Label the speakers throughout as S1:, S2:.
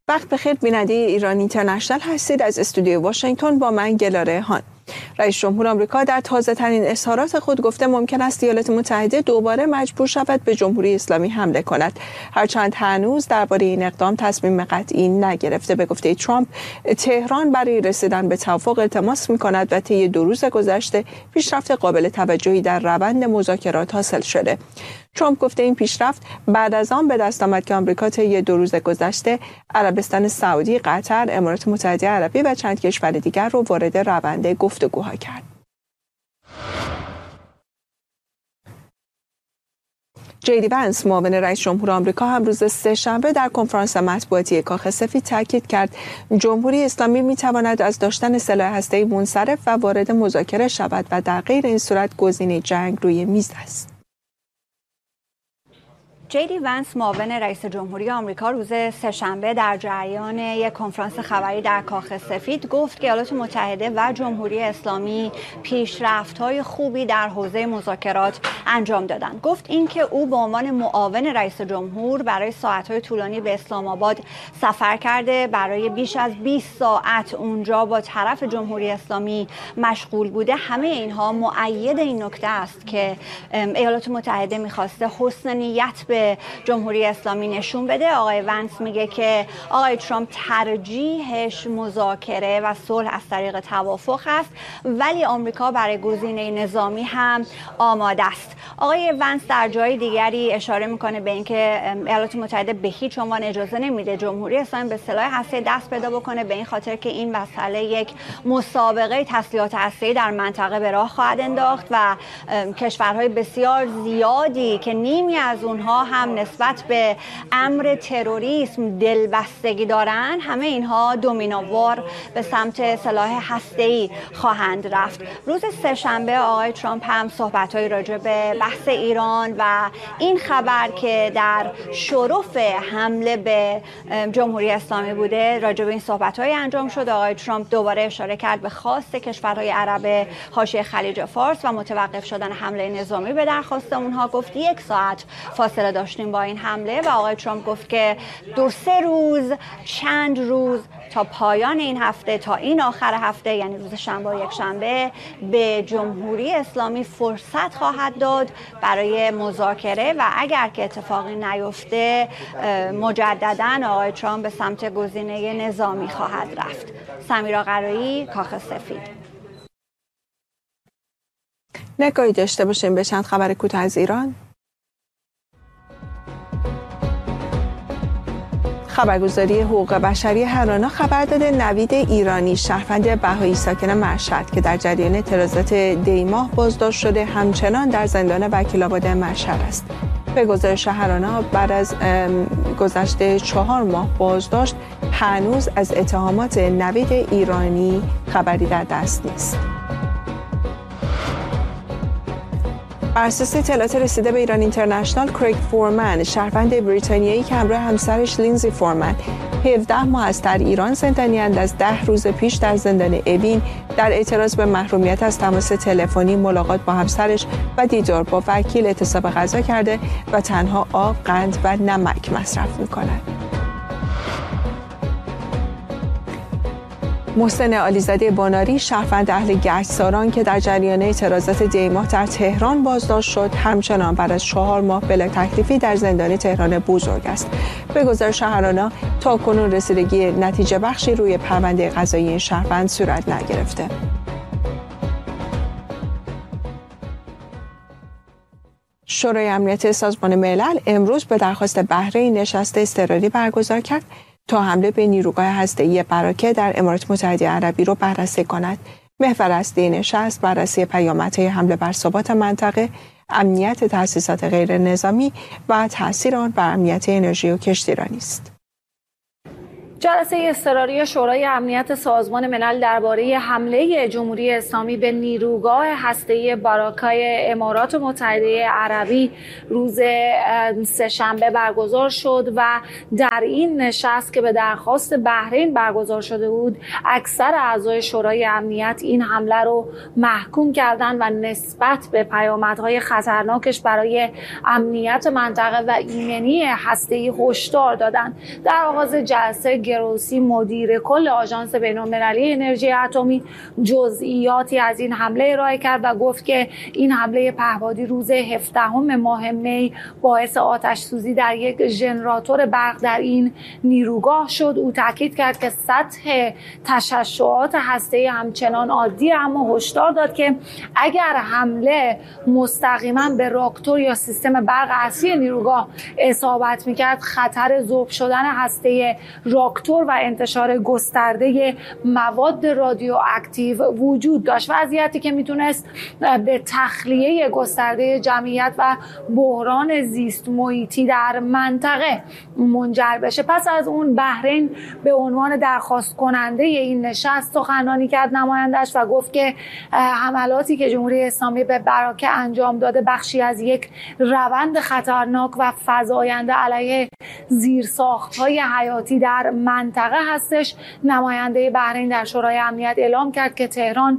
S1: وقت بخیر بیننده ایران اینترنشنال هستید. از استودیوی واشنگتن با من گلاره هان. رئیس جمهور آمریکا در تازه‌ترین اظهارات خود گفته ممکن است ایالات متحده دوباره مجبور شود به جمهوری اسلامی حمله کند، هرچند هنوز درباره این اقدام تصمیم قطعی نگرفته. به گفته ترامپ، تهران برای رسیدن به توافق التماس می‌کند و طی 2 روز گذشته پیشرفت قابل توجهی در روند مذاکرات حاصل شده. ترامپ گفته این پیشرفت بعد از آن به دست آمد که آمریکا طی 2 روز گذشته عربستان سعودی، قطر، امارات متحده عربی و چند کشور دیگر رو وارد روند گفتگوها کرد. جی دی ونس، معاون رئیس جمهور آمریکا، هم روز سه‌شنبه در کنفرانس مطبوعاتی کاخ سفید تاکید کرد جمهوری اسلامی می‌تواند از داشتن سلاح هسته‌ای منصرف و وارد مذاکره شود و در غیر این صورت گزینه جنگ روی میز است.
S2: جی دی ونس، معاون رئیس جمهوری آمریکا، روز سه‌شنبه در جریان یک کنفرانس خبری در کاخ سفید گفت که ایالات متحده و جمهوری اسلامی پیشرفت‌های خوبی در حوزه مذاکرات انجام دادند. گفت اینکه او به عنوان معاون رئیس جمهور برای ساعت‌های طولانی به اسلام آباد سفر کرده، برای بیش از 20 ساعت اونجا با طرف جمهوری اسلامی مشغول بوده. همه اینها مؤید این نکته است که ایالات متحده می‌خواسته حسن نیت به جمهوری اسلامی نشون بده. آقای ونس میگه که آقای ترامپ ترجیحش مذاکره و صلح از طریق توافق است، ولی آمریکا برای گزینه نظامی هم آماده است. آقای ونس در جای دیگری اشاره میکنه به اینکه ایالات متحده به هیچ عنوان اجازه نمیده جمهوری اسلامی به سلاح هسته‌ای دست پیدا بکنه، به این خاطر که این مسئله یک مسابقه تسلیحات هسته‌ای در منطقه به راه خواهد انداخت و کشورهای بسیار زیادی که نیمی از اونها هم نسبت به امر تروریسم دلبستگی دارند، همه اینها دومینووار به سمت سلاح هسته‌ای خواهند رفت. روز سه‌شنبه آقای ترامپ هم صحبت‌هایی راجع به بحث ایران و این خبر که در شرف حمله به جمهوری اسلامی بوده، راجع به این صحبت‌های انجام شد. آقای ترامپ دوباره اشاره کرد به خواست کشورهای عرب حاشیه خلیج فارس و متوقف شدن حمله نظامی به درخواست اونها. گفت 1 ساعت فاصله داشتیم با این حمله و آقای ترامپ گفت که 2-3 روز، چند روز تا پایان این هفته، تا این آخر هفته، یعنی روز شنبه و یک شنبه، به جمهوری اسلامی فرصت خواهد داد برای مذاکره و اگر که اتفاقی نیفته مجددا آقای ترامپ به سمت گزینه نظامی خواهد رفت. سمیرا قرایی، کاخ سفید.
S1: نگاهی داشته باشیم به چند خبر کوتاه از ایران. خبرگزاری حقوق بشری هرانا خبر داده نوید ایرانی، شهروند بهایی ساکن مشهد که در جریان اعتراضات دیماه بازداشت شده، همچنان در زندان وکیل‌آباد مشهد است. به گزارش هرانا بعد از گذشته 4 ماه بازداشت هنوز از اتهامات نوید ایرانی خبری در دست نیست. بر اساس اطلاعات رسیده به ایران اینترنشنال، کریگ فورمن، شهروند بریتانیایی که همراه همسرش لینزی فورمن 17 ماه است در ایران زندانی‌اند، از 10 روز پیش در زندان اوین در اعتراض به محرومیت از تماس تلفنی، ملاقات با همسرش و دیدار با وکیل اعتصاب غذا کرده و تنها آب، قند و نمک مصرف می‌کند. محسن علیزاده باناری، شهروند اهل گچساران که در جریان اعتراضات دیماه در تهران بازداشت شد، همچنان بعد از 4 ماه بلا تکلیفی در زندان تهران بزرگ است. به گزارش هرانا تاکنون رسیدگی نتیجه بخشی روی پرونده قضایی این شهروند صورت نگرفته. شورای امنیت سازمان ملل امروز به درخواست بحرین نشست اضطراری برگزار کرد تا حمله به نیروگاه هسته‌ای براکه در امارات متحده عربی را بررسی کند. محور اصلی نشست بررسی پیامدهای حمله بر ثبات منطقه، امنیت تأسیسات غیر نظامی و تأثیر آن بر امنیت انرژی و کشتیرانی است.
S3: جلسه اضطراری شورای امنیت سازمان ملل درباره حمله جمهوری اسلامی به نیروگاه هسته‌ای باراکای امارات متحده عربی روز سه‌شنبه برگزار شد و در این نشست که به درخواست بحرین برگزار شده بود، اکثر اعضای شورای امنیت این حمله رو محکوم کردند و نسبت به پیامدهای خطرناکش برای امنیت منطقه و ایمنی هسته‌ای هشدار دادند. در آغاز جلسه گروسی مدیر کل آژانس بین‌المللی انرژی اتمی جزئیاتی از این حمله ارائه کرد و گفت که این حمله پهپادی روز 17 ماه می باعث آتش سوزی در یک ژنراتور برق در این نیروگاه شد. او تاکید کرد که سطح تشعشعات هسته‌ای همچنان عادی، اما هشدار داد که اگر حمله مستقیما به راکتور یا سیستم برق اصلی نیروگاه اصابت می‌کرد، خطر ذوب شدن هسته راکتور و انتشار گسترده مواد رادیواکتیو وجود داشت، وضعیتی که میتونست به تخلیه گسترده جمعیت و بحران زیست محیطی در منطقه منجر بشه. پس از اون بحرین به عنوان درخواست کننده این نشست سخنرانی کرد نمایندش و گفت که حملاتی که جمهوری اسلامی به براکه انجام داده بخشی از یک روند خطرناک و فزاینده علیه زیرساخت‌های حیاتی در منطقه هستش. نماینده بحرین در شورای امنیت اعلام کرد که تهران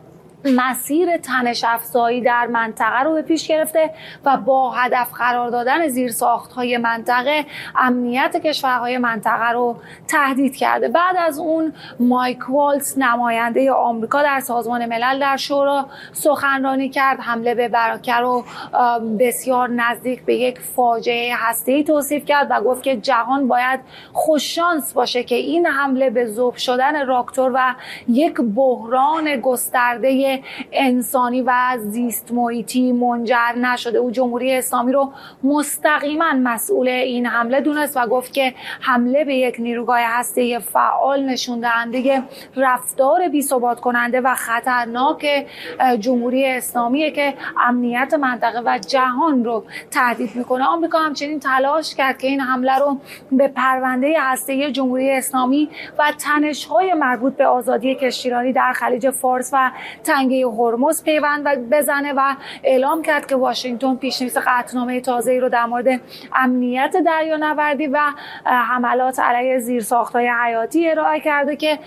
S3: مسیر تنش افزایی در منطقه رو به پیش گرفته و با هدف قرار دادن زیرساخت‌های منطقه امنیت کشورهای منطقه رو تهدید کرده. بعد از اون مایک والتز نماینده آمریکا در سازمان ملل در شورا سخنرانی کرد. حمله به براکه رو بسیار نزدیک به یک فاجعه هسته‌ای توصیف کرد و گفت که جهان باید خوششانس باشه که این حمله به ذوب شدن راکتور و یک بحران گسترده انسانی و زیست محیطی منجر نشده. او جمهوری اسلامی رو مستقیما مسئول این حمله دونست و گفت که حمله به یک نیروگاه هسته‌ای فعال نشون دهنده رفتار بی‌ثبات کننده و خطرناک جمهوری اسلامیه که امنیت منطقه و جهان رو تهدید میکنه. آمریکا همچنین تلاش کرد که این حمله رو به پرونده هسته‌ای جمهوری اسلامی و تنش‌های مربوط به آزادی کشتیرانی در خلیج فارس و تنگه هرمز پیوند بزنه و اعلام کرد که واشنگتن پیشنویس قطعنامه تازه‌ای رو در مورد امنیت دریانوردی و حملات علیه زیرساخت‌های حیاتی ارائه کرده که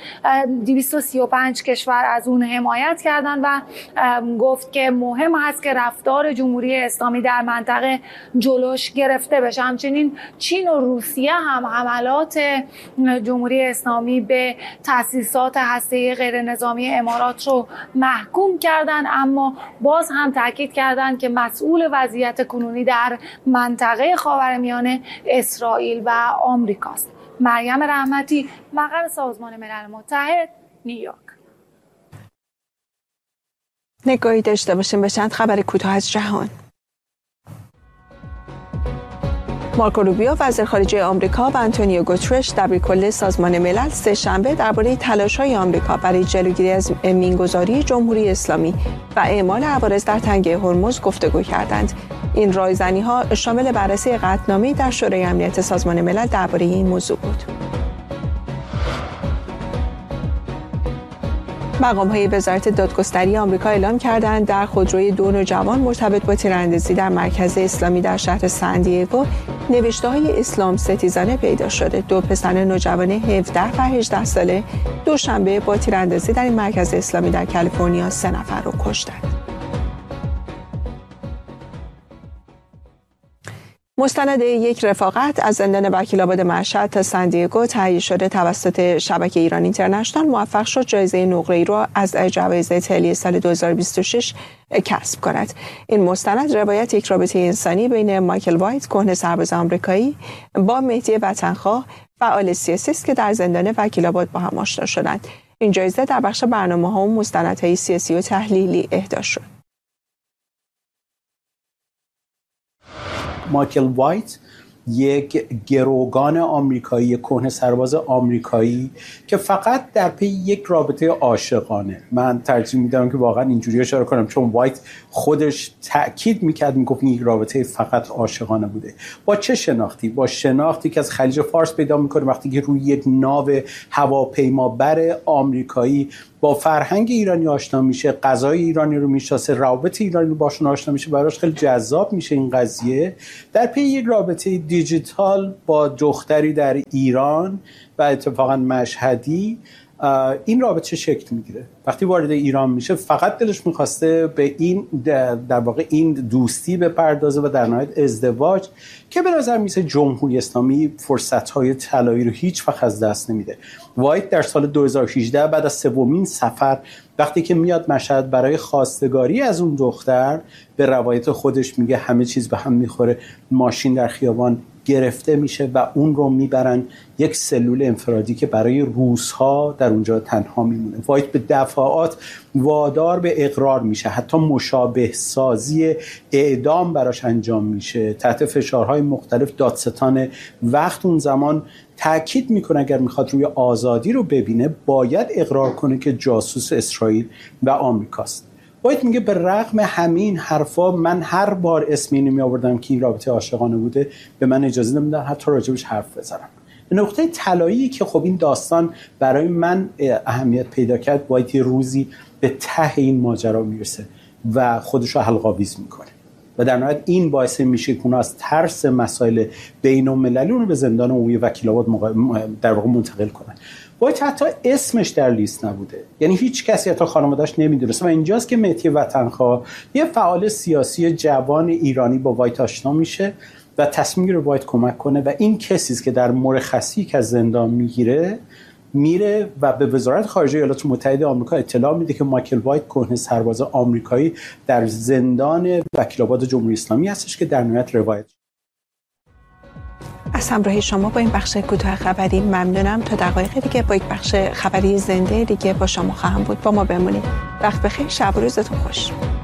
S3: 235 کشور از اون حمایت کردن و گفت که مهم است که رفتار جمهوری اسلامی در منطقه جلوش گرفته بشه. همچنین چین و روسیه هم حملات جمهوری اسلامی به تأسیسات هسته‌ای غیرنظامی امارات رو محکوم کردن، اما باز هم تاکید کردند که مسئول وضعیت کنونی در منطقه خاورمیانه اسرائیل و آمریکاست. مریم رحمتی، مقر سازمان ملل متحد، نیویورک.
S1: نگاهی داشته باشیم به چند خبر کوتاه از جهان. مارکو روبیو وزیر خارجه آمریکا و آنتونیو گوترش دبیرکل سازمان ملل سه‌شنبه درباره تلاش‌های آمریکا برای جلوگیری از مینگذاری جمهوری اسلامی و اعمال عوارض در تنگه هرمز گفتگو کردند. این رایزنی‌ها شامل بررسی قطعنامه‌ای در شورای امنیت سازمان ملل درباره این موضوع بود. مقام‌های وزارت دادگستری آمریکا اعلام کردند در خودروی دو نوجوان مرتبط با تیراندازی در مرکز اسلامی در شهر ساندیگو نوشته‌های اسلام ستیزانه پیدا شده. دو پسر نوجوان 17 و 18 ساله دوشنبه با تیراندازی در این مرکز اسلامی در کالیفرنیا 3 نفر را کشتند. مستند یک رفاقت از زندان وکیل‌آباد مشهد تا ساندیگو تهیه شده توسط شبکه ایران اینترنشنال موفق شد جایزه نقره‌ای را از جوایز تلی سال 2026 کسب کند. این مستند روایت یک رابطه انسانی بین مایکل وایت، کهنه سرباز آمریکایی، با مهدی وطنخواه، فعال سیاسی است که در زندان وکیل‌آباد با هم آشنا شدند. این جایزه در بخش برنامه‌ها و مستندهای سیاسی و تحلیلی اهدا شد.
S4: مایکل وایت یک گروگان آمریکایی، کهنه سرباز آمریکایی که فقط در پی یک رابطه عاشقانه، من ترجیح میدم که واقعا اینجوری اشاره کنم چون وایت خودش تأکید میکرد، میگفت این یک رابطه فقط عاشقانه بوده. با چه شناختی؟ با شناختی که از خلیج فارس پیدا میکنه وقتی که روی یک ناو هواپیمابر آمریکایی با فرهنگ ایرانی آشنا میشه، غذای ایرانی رو میشناسه، روابط ایرانی رو باشون آشنا میشه، براش خیلی جذاب میشه این قضیه. در پی یک رابطه دیجیتال با دختری در ایران و اتفاقا مشهدی این رابطه شکل میگیره. وقتی وارد ایران میشه فقط دلش میخواسته به این در واقع این دوستی بپردازه و در نهایت ازدواج که به نظر میسه جمهوری اسلامی فرصت‌های طلایی رو هیچ وقت از دست نمیده. وایت در سال 2018 بعد از سومین سفر وقتی که میاد مشهد برای خواستگاری از اون دختر، به روایت خودش میگه همه چیز به هم میخوره، ماشین در خیابان گرفته میشه و اون رو میبرن یک سلول انفرادی که برای روزها در اونجا تنها میمونه. وایت به دفعات وادار به اقرار میشه، حتی مشابه سازی اعدام براش انجام میشه تحت فشارهای مختلف. دادستان وقت اون زمان تأکید میکنه اگر میخواد روی آزادی رو ببینه باید اقرار کنه که جاسوس اسرائیل و آمریکاست. وایت میگه به رغم همین حرفا من هر بار اسم اینو می آوردم که این رابطه عاشقانه بوده به من اجازه نمیدن حتی راجبش حرف بزنم. نقطه طلایی که خب این داستان برای من اهمیت پیدا کرد، وایت یه روزی به ته این ماجرا میرسه و خودش رو حلق‌آویز میکنه و در نهایت این باعث میشه که از ترس مسائل بین‌المللی اون رو به زندان عمومی وکیل آباد در واقع منتقل کنن. وایت حتی اسمش در لیست نبوده، یعنی هیچ کسی حتی خانواده‌اش نمیدونست و اینجاست که مهدی وطنخواه یه فعال سیاسی جوان ایرانی با وایت آشنا میشه و تصمیم میگیره وایت کمک کنه و این کسی است که در مرخصی که از زندان میره و به وزارت خارجه ایالات متحده آمریکا اطلاع میده که مایکل وایت کهنه سرباز آمریکایی در زندان وکیل آباد جمهوری اسلامی هستش که در نهایت روایت.
S1: از همراهی شما با این بخش کوتاه خبری ممنونم. تا دقایق دیگه با یک بخش خبری زنده دیگه با شما خواهم بود. با ما بمونید. وقت بخیر، شب و روزتون خوش.